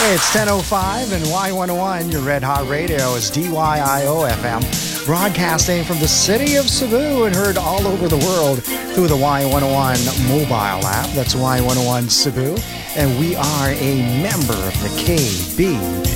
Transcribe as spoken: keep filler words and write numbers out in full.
It's ten oh five and Y one oh one, your Red Hot Radio is D Y I O F M, broadcasting from the city of Cebu and heard all over the world through the Y one oh one mobile app. That's Y one oh one Cebu, and we are a member of the K B